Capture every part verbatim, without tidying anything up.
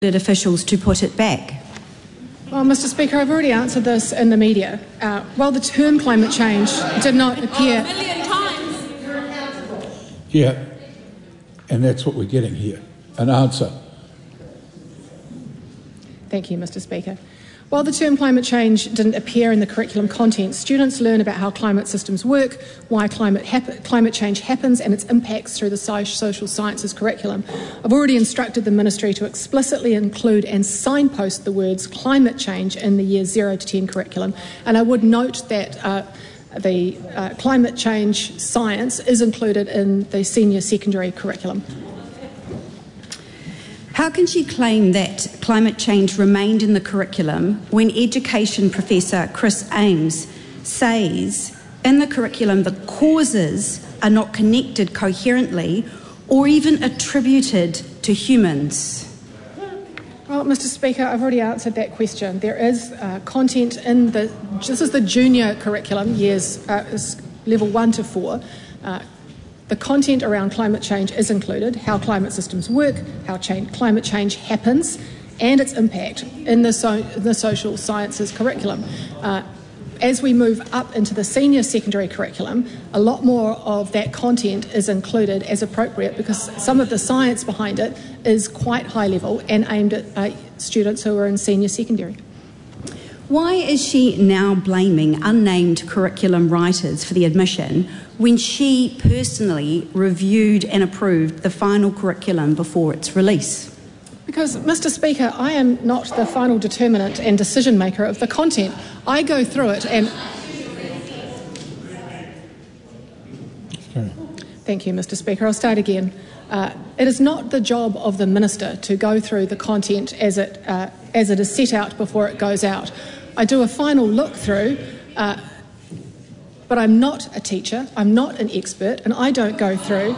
officials to put it back? Well, Mister Speaker, I've already answered this in the media. Uh, while the term climate change did not appear... Oh, a million times. Yeah, and that's what we're getting here, an answer. Thank you, Mister Speaker. While the term climate change didn't appear in the curriculum content, students learn about how climate systems work, why climate, hap- climate change happens and its impacts through the social sciences curriculum. I've already instructed the Ministry to explicitly include and signpost the words climate change in the years zero to ten curriculum, and I would note that uh, the uh, climate change science is included in the senior secondary curriculum. How can she claim that climate change remained in the curriculum when Education Professor Chris Ames says in the curriculum the causes are not connected coherently or even attributed to humans? Well, Mister Speaker, I've already answered that question. There is uh, content in the, this is the junior curriculum, years uh, is level one to four. Uh, The content around climate change is included, how climate systems work, how change, climate change happens, and its impact in the, so, the social sciences curriculum. Uh, as we move up into the senior secondary curriculum, a lot more of that content is included as appropriate because some of the science behind it is quite high level and aimed at uh, students who are in senior secondary. Why is she now blaming unnamed curriculum writers for the admission when she personally reviewed and approved the final curriculum before its release? Because, Mister Speaker, I am not the final determinant and decision maker of the content. I go through it and... Okay. Thank you, Mister Speaker. I'll start again. Uh, it is not the job of the Minister to go through the content as it, uh, as it is set out before it goes out. I do a final look through, uh, but I'm not a teacher, I'm not an expert, and I don't go through.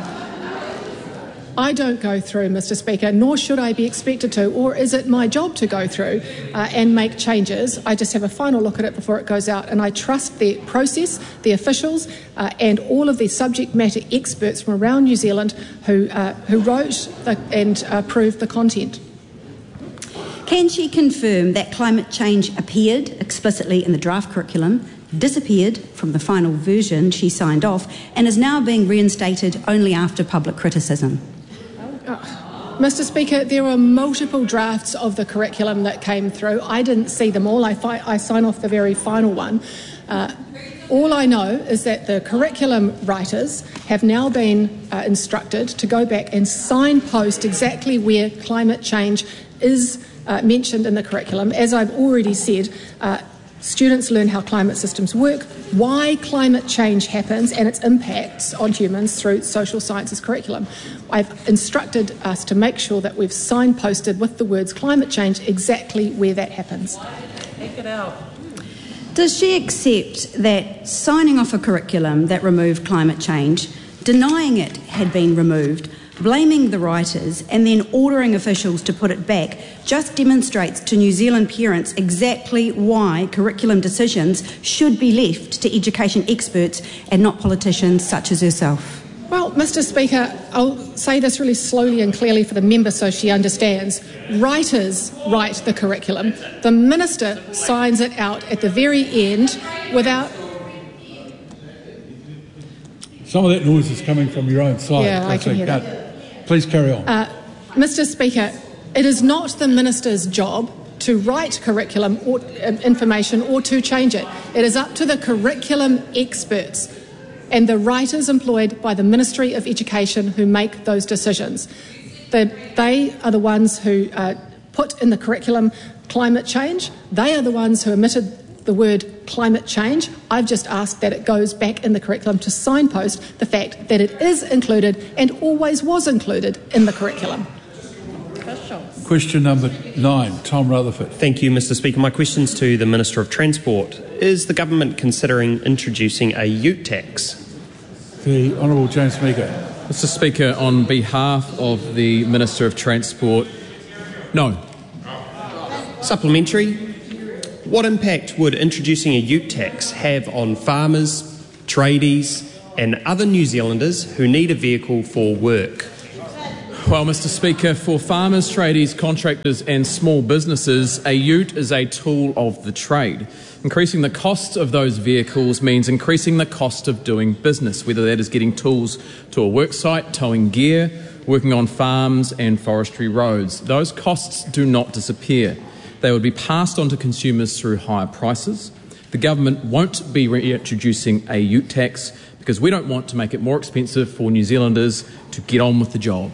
I don't go through, Mister Speaker, nor should I be expected to, or is it my job to go through uh, and make changes. I just have a final look at it before it goes out, and I trust the process, the officials, uh, and all of the subject matter experts from around New Zealand who, uh, who wrote the, and approved the content. Can she confirm that climate change appeared explicitly in the draft curriculum, disappeared from the final version she signed off, and is now being reinstated only after public criticism? Oh, Mister Speaker, there were multiple drafts of the curriculum that came through. I didn't see them all. I, fi- I sign off the very final one. Uh, all I know is that the curriculum writers have now been uh, instructed to go back and signpost exactly where climate change is Uh, mentioned in the curriculum. As I've already said, uh, students learn how climate systems work, why climate change happens and its impacts on humans through social sciences curriculum. I've instructed us to make sure that we've signposted with the words climate change exactly where that happens. Take it out. Does she accept that signing off a curriculum that removed climate change, denying it had been removed, blaming the writers and then ordering officials to put it back just demonstrates to New Zealand parents exactly why curriculum decisions should be left to education experts and not politicians such as herself? Well, Mister Speaker, I'll say this really slowly and clearly for the member so she understands. Writers write the curriculum. The Minister signs it out at the very end without... Some of that noise is coming from your own side. Yeah, I can hear that. Please carry on. Uh, Mister Speaker, it is not the Minister's job to write curriculum or uh, information or to change it. It is up to the curriculum experts and the writers employed by the Ministry of Education who make those decisions. The, they are the ones who uh, put in the curriculum climate change. They are the ones who omitted the word climate change. I've just asked that it goes back in the curriculum to signpost the fact that it is included and always was included in the curriculum. Question number nine, Tom Rutherford. Thank you, Mister Speaker. My question's to the Minister of Transport. Is the government considering introducing a ute tax? The Honourable James Meeker. Mister Speaker, on behalf of the Minister of Transport, no. Supplementary. What impact would introducing a ute tax have on farmers, tradies and other New Zealanders who need a vehicle for work? Well, Mister Speaker, for farmers, tradies, contractors and small businesses, a ute is a tool of the trade. Increasing the cost of those vehicles means increasing the cost of doing business, whether that is getting tools to a worksite, towing gear, working on farms and forestry roads. Those costs do not disappear. They would be passed on to consumers through higher prices. The government won't be reintroducing a ute tax because we don't want to make it more expensive for New Zealanders to get on with the job.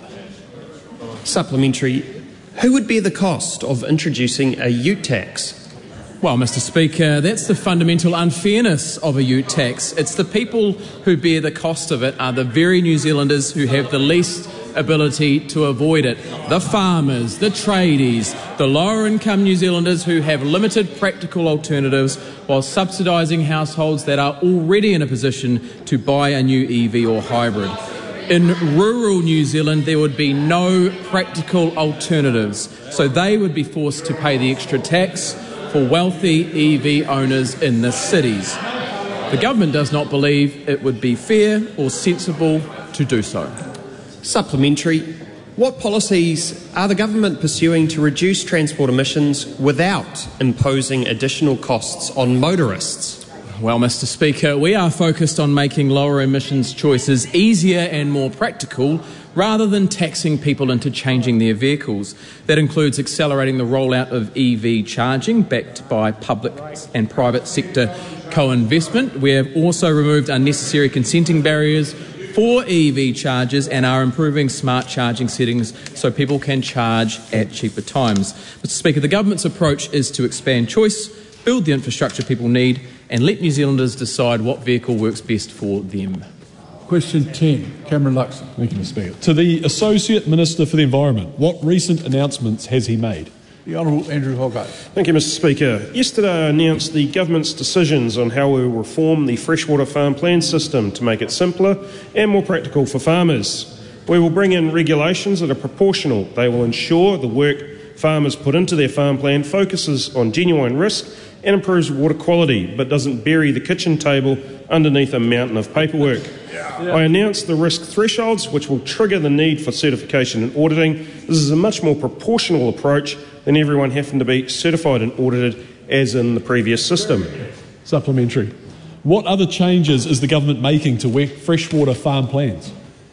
Supplementary. Who would bear the cost of introducing a ute tax? Well, Mister Speaker, that's the fundamental unfairness of a ute tax. It's the people who bear the cost of it are the very New Zealanders who have the least ability to avoid it. The farmers, the tradies, the lower income New Zealanders who have limited practical alternatives while subsidising households that are already in a position to buy a new E V or hybrid. In rural New Zealand, there would be no practical alternatives, so they would be forced to pay the extra tax for wealthy E V owners in the cities. The government does not believe it would be fair or sensible to do so. Supplementary. What policies are the government pursuing to reduce transport emissions without imposing additional costs on motorists? Well, Mister Speaker, we are focused on making lower emissions choices easier and more practical rather than taxing people into changing their vehicles. That includes accelerating the rollout of E V charging backed by public and private sector co-investment. We have also removed unnecessary consenting barriers for E V chargers and are improving smart charging settings so people can charge at cheaper times. Mister Speaker, the government's approach is to expand choice, build the infrastructure people need and let New Zealanders decide what vehicle works best for them. Question ten, Cameron Luxon. Thank you, Mister Speaker. To the Associate Minister for the Environment, what recent announcements has he made? The Honourable Andrew Hogarth. Thank you, Mister Speaker. Yesterday I announced the government's decisions on how we will reform the freshwater farm plan system to make it simpler and more practical for farmers. We will bring in regulations that are proportional. They will ensure the work farmers put into their farm plan focuses on genuine risk and improves water quality, but doesn't bury the kitchen table underneath a mountain of paperwork. Yeah. I announced the risk thresholds, which will trigger the need for certification and auditing. This is a much more proportional approach than everyone having to be certified and audited, as in the previous system. Supplementary. What other changes is the government making to freshwater farm plans?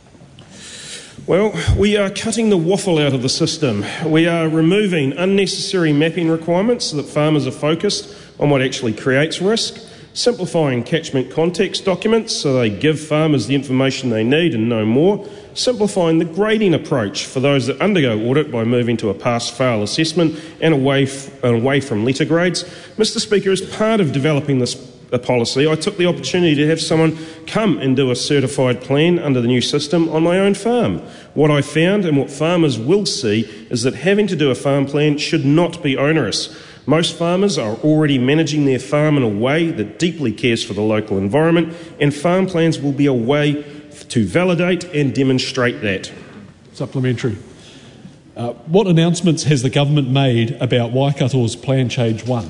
Well, we are cutting the waffle out of the system. We are removing unnecessary mapping requirements so that farmers are focused on what actually creates risk, simplifying catchment context documents so they give farmers the information they need and no more, simplifying the grading approach for those that undergo audit by moving to a pass-fail assessment and away, f- and away from letter grades. Mister Speaker, as part of developing this a policy, I took the opportunity to have someone come and do a certified plan under the new system on my own farm. What I found and what farmers will see is that having to do a farm plan should not be onerous. Most farmers are already managing their farm in a way that deeply cares for the local environment, and farm plans will be a way to validate and demonstrate that. Supplementary. Uh, what announcements has the government made about Waikato's Plan Change one?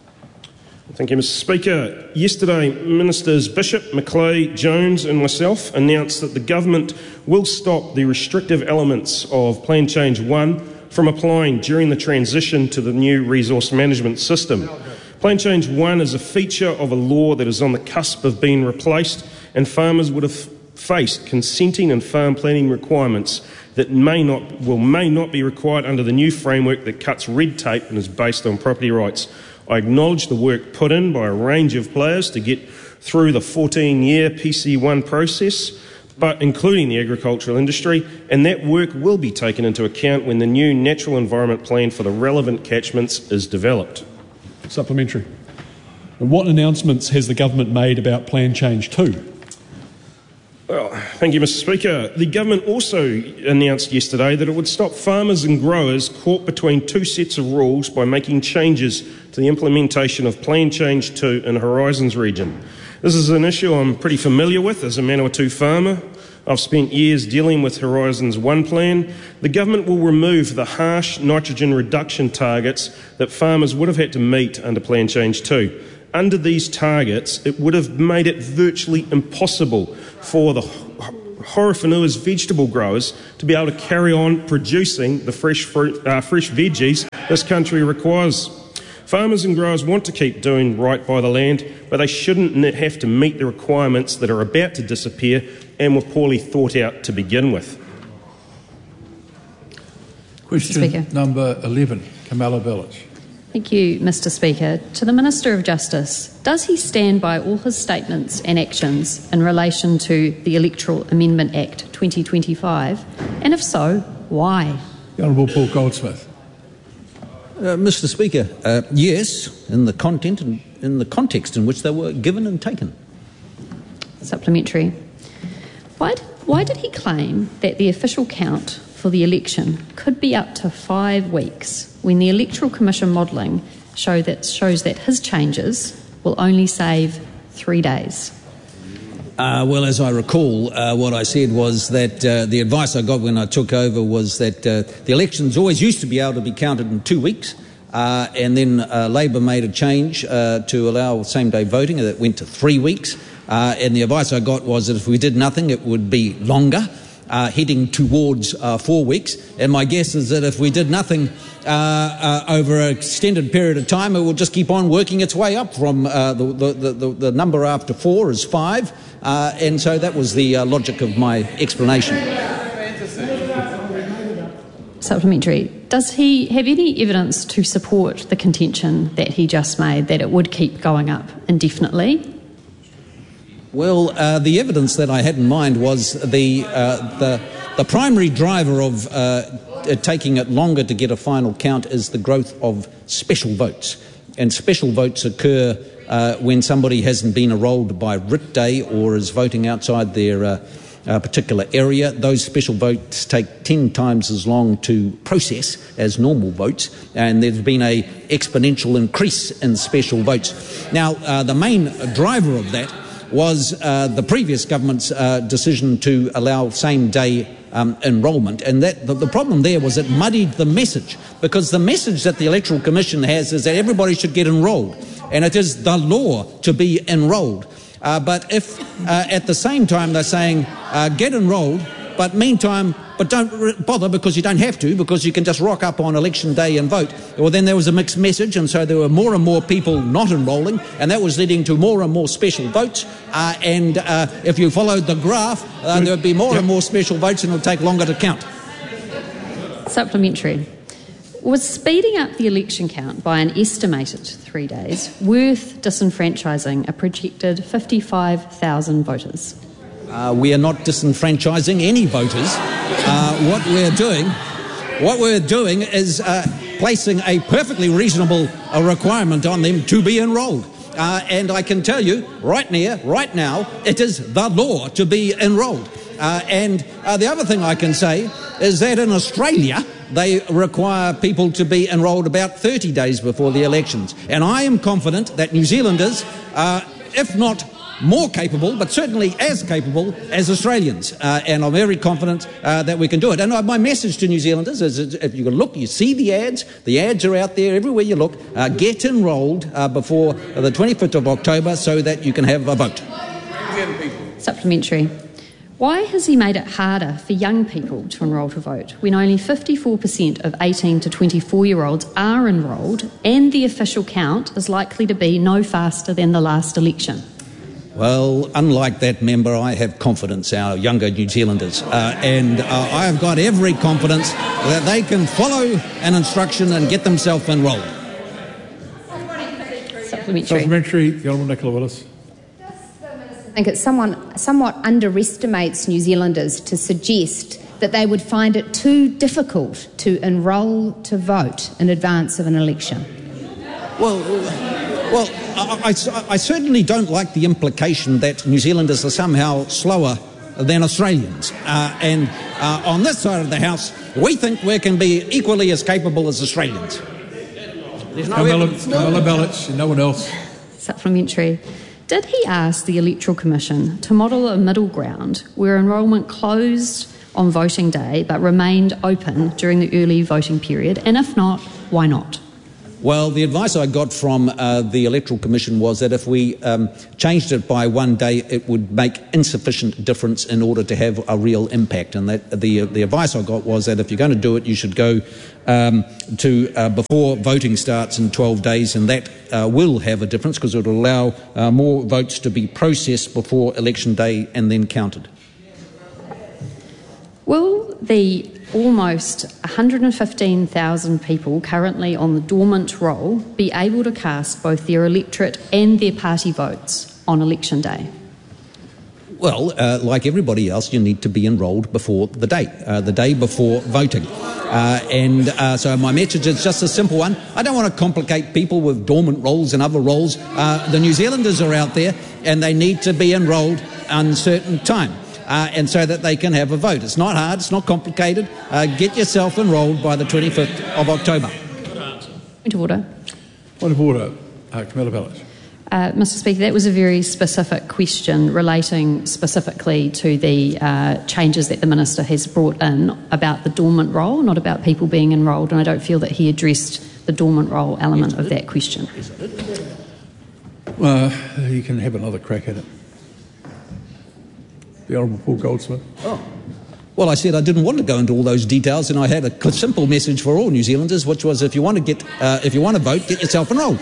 Thank you, Mister Speaker. Yesterday, Ministers Bishop, Macleay, Jones and myself announced that the government will stop the restrictive elements of Plan Change one from applying during the transition to the new resource management system. Plan Change one is a feature of a law that is on the cusp of being replaced, and farmers would have faced consenting and farm planning requirements that may not, well, may not be required under the new framework that cuts red tape and is based on property rights. I acknowledge the work put in by a range of players to get through the fourteen-year P C one process, but including the agricultural industry, and that work will be taken into account when the new natural environment plan for the relevant catchments is developed. Supplementary. And what announcements has the government made about Plan Change two? Well, thank you, Mister Speaker. The government also announced yesterday that it would stop farmers and growers caught between two sets of rules by making changes to the implementation of Plan Change two in Horizons region. This is an issue I'm pretty familiar with as a Manawatu farmer. I've spent years dealing with Horizons one plan. The government will remove the harsh nitrogen reduction targets that farmers would have had to meet under Plan Change two. Under these targets, it would have made it virtually impossible for the Horowhenua's vegetable growers to be able to carry on producing the fresh fruit, uh, fresh veggies this country requires. Farmers and growers want to keep doing right by the land, but they shouldn't have to meet the requirements that are about to disappear and were poorly thought out to begin with. Question Speaker. number eleven, Kamala Belich. Thank you, Mister Speaker. To the Minister of Justice, does he stand by all his statements and actions in relation to the Electoral Amendment Act twenty twenty-five? And if so, why? The Honourable Paul Goldsmith. Uh, Mister Speaker, uh, yes, in the content and in the context in which they were given and taken. Supplementary. Why, why did he claim that the official count for the election could be up to five weeks when the Electoral Commission modelling show that, shows that his changes will only save three days? Uh, well, as I recall, uh, what I said was that uh, the advice I got when I took over was that uh, the elections always used to be able to be counted in two weeks, uh, and then uh, Labor made a change uh, to allow same-day voting, and that went to three weeks. Uh, and the advice I got was that if we did nothing, it would be longer, uh, heading towards uh, four weeks. And my guess is that if we did nothing uh, uh, over an extended period of time, it will just keep on working its way up from uh, the, the, the, the number after four is five. Uh, and so that was the uh, logic of my explanation. Supplementary. Does he have any evidence to support the contention that he just made, that it would keep going up indefinitely? Well, uh, the evidence that I had in mind was the uh, the, the primary driver of uh, taking it longer to get a final count is the growth of special votes. And special votes occur uh, when somebody hasn't been enrolled by writ day or is voting outside their uh, uh, particular area. Those special votes take ten times as long to process as normal votes, and there's been a exponential increase in special votes. Now, uh, the main driver of that was uh, the previous government's uh, decision to allow same-day um, enrolment, and that the, the problem there was it muddied the message, because the message that the Electoral Commission has is that everybody should get enrolled, and it is the law to be enrolled. Uh, but if uh, at the same time they're saying uh, get enrolled, but meantime, but don't bother because you don't have to, because you can just rock up on election day and vote. Well, then there was a mixed message, and so there were more and more people not enrolling, and that was leading to more and more special votes. Uh, and uh, if you followed the graph, uh, there would be more and more special votes, and it would take longer to count. Supplementary. Was speeding up the election count by an estimated three days worth disenfranchising a projected fifty-five thousand voters? Uh, we are not disenfranchising any voters. Uh, what we're doing, what we're doing is uh, placing a perfectly reasonable uh, requirement on them to be enrolled. Uh, and I can tell you, right near, right now, it is the law to be enrolled. Uh, and uh, the other thing I can say is that in Australia, they require people to be enrolled about thirty days before the elections. And I am confident that New Zealanders, uh, if not more capable, but certainly as capable as Australians. Uh, and I'm very confident uh, that we can do it. And uh, my message to New Zealanders is, is if you look, you see the ads, the ads are out there everywhere you look. Uh, get enrolled uh, before the twenty-fifth of October so that you can have a vote. Supplementary. Why has he made it harder for young people to enrol to vote when only fifty-four percent of eighteen to twenty-four-year-olds are enrolled and the official count is likely to be no faster than the last election? Well, unlike that member, I have confidence in our younger New Zealanders, uh, and uh, I have got every confidence that they can follow an instruction and get themselves enrolled. Supplementary. Supplementary, the Honourable Nicola Willis. I think it someone, somewhat underestimates New Zealanders to suggest that they would find it too difficult to enrol to vote in advance of an election. Well, well, I, I, I certainly don't like the implication that New Zealanders are somehow slower than Australians. Uh, and uh, on this side of the House, we think we can be equally as capable as Australians. There's no Kamala, evidence. Kamala Belich, no one else. Supplementary. Did he ask the Electoral Commission to model a middle ground where enrolment closed on voting day but remained open during the early voting period? And if not, why not? Well, the advice I got from uh, the Electoral Commission was that if we um, changed it by one day, it would make insufficient difference in order to have a real impact. And that the the advice I got was that if you're going to do it, you should go um, to uh, before voting starts in twelve days, and that uh, will have a difference because it will allow uh, more votes to be processed before election day and then counted. Will the almost one hundred fifteen thousand people currently on the dormant roll be able to cast both their electorate and their party votes on election day? Well, uh, like everybody else, you need to be enrolled before the date, uh, the day before voting. Uh, and uh, so my message is just a simple one. I don't want to complicate people with dormant rolls and other rolls. Uh, the New Zealanders are out there and they need to be enrolled on certain time. Uh, and so that they can have a vote. It's not hard, it's not complicated. Uh, get yourself enrolled by the twenty-fifth of October. Point of order. Point of order, uh, Camilla Bellich. Uh, Mister Speaker, that was a very specific question relating specifically to the uh, changes that the Minister has brought in about the dormant roll, not about people being enrolled, and I don't feel that he addressed the dormant roll element yes, of that question. Yes, I did. Well, you can have another crack at it. The Honourable Paul Goldsmith. Oh. Well, I said I didn't want to go into all those details, and I had a simple message for all New Zealanders, which was if you want to get, uh, if you want to vote, get yourself enrolled.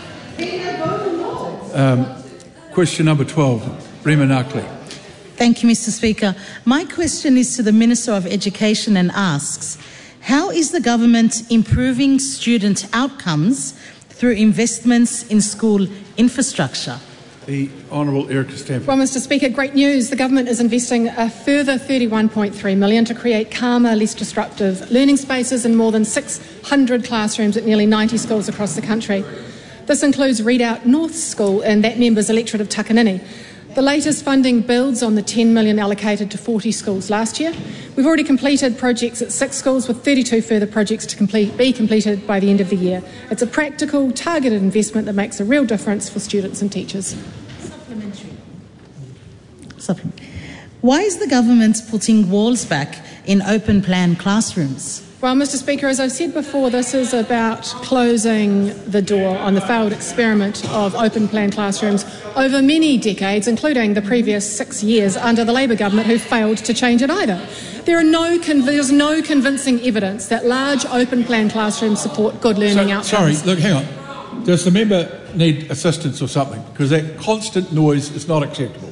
Um, question number twelve, Rima Narkley. Thank you, Mister Speaker. My question is to the Minister of Education and asks, how is the government improving student outcomes through investments in school infrastructure? The Honourable Erica Stanford. Well, Mister Speaker, great news. The government is investing a further thirty-one point three million dollars to create calmer, less disruptive learning spaces in more than six hundred classrooms at nearly ninety schools across the country. This includes Readout North School and that member's electorate of Takanini. The latest funding builds on the ten million dollars allocated to forty schools last year. We've already completed projects at six schools with thirty-two further projects to complete, be completed by the end of the year. It's a practical, targeted investment that makes a real difference for students and teachers. Supplementary. Supplementary. Why is the government putting walls back in open plan classrooms? Well, Mister Speaker, as I've said before, this is about closing the door on the failed experiment of open plan classrooms over many decades, including the previous six years under the Labor government, who failed to change it either. There are no con- there's no convincing evidence that large open plan classrooms support good learning so, outcomes. Sorry, look, hang on. Does the member need assistance or something? Because that constant noise is not acceptable.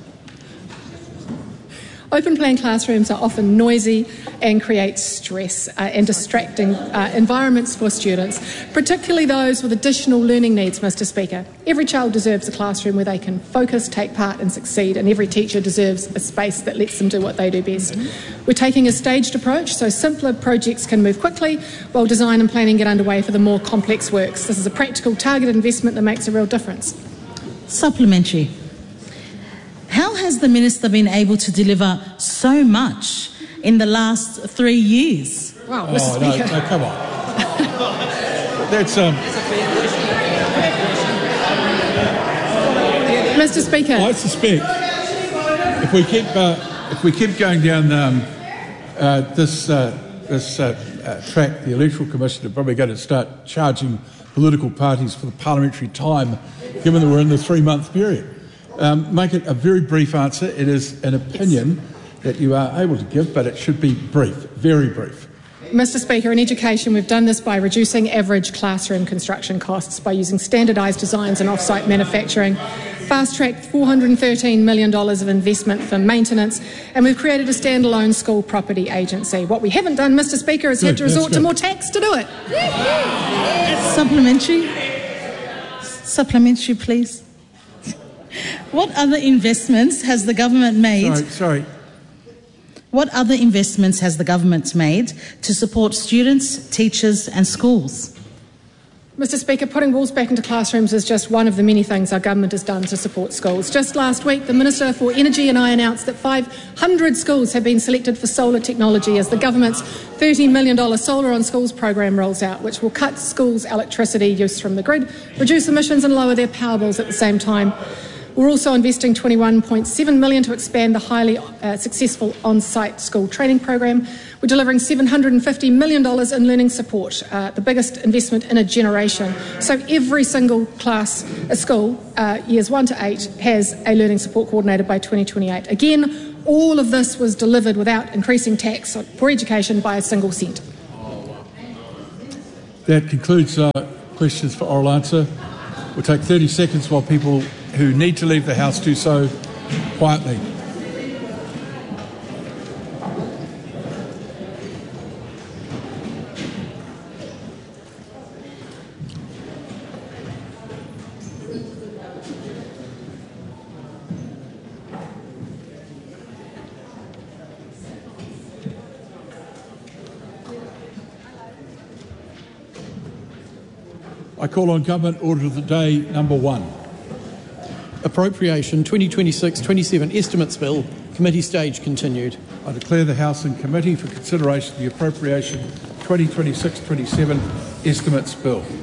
Open plan classrooms are often noisy and create stress uh, and distracting uh, environments for students, particularly those with additional learning needs, Mister Speaker. Every child deserves a classroom where they can focus, take part and succeed, and every teacher deserves a space that lets them do what they do best. We're taking a staged approach so simpler projects can move quickly while design and planning get underway for the more complex works. This is a practical, targeted investment that makes a real difference. Supplementary. How has the Minister been able to deliver so much in the last three years? Wow, oh, Mister no, Speaker. no, come on. That's um. Mister Speaker. I suspect if we keep uh, if we keep going down um, uh, this uh, this uh, uh, track, the Electoral Commission are probably going to start charging political parties for the parliamentary time, given that we're in the three-month period. Um, make it a very brief answer. It is an opinion yes. that you are able to give, but it should be brief, very brief. Mister Speaker, in education we've done this by reducing average classroom construction costs, by using standardised designs and off-site manufacturing, fast-tracked four hundred thirteen million dollars of investment for maintenance, and we've created a standalone school property agency. What we haven't done, Mister Speaker, is good, had to resort to more tax to do it. Supplementary. Supplementary, please. What other investments has the government made? Sorry, sorry. What other investments has the government made to support students, teachers and schools? Mister Speaker, putting walls back into classrooms is just one of the many things our government has done to support schools. Just last week, the Minister for Energy and I announced that five hundred schools have been selected for solar technology as the government's thirty million dollars Solar on Schools program rolls out, which will cut schools' electricity use from the grid, reduce emissions and lower their power bills at the same time. We're also investing twenty-one point seven million dollars to expand the highly uh, successful on-site school training program. We're delivering seven hundred fifty million dollars in learning support, uh, the biggest investment in a generation. So every single class, a school, uh, years one to eight, has a learning support coordinator by twenty twenty-eight. Again, all of this was delivered without increasing tax for education by a single cent. That concludes uh, questions for oral answer. We'll take thirty seconds while people who need to leave the House do so quietly. I call on Government Order of the Day number one. Appropriation twenty twenty-six twenty-seven Estimates Bill, committee stage continued. I declare the House in committee for consideration of the Appropriation twenty twenty-six twenty-seven Estimates Bill.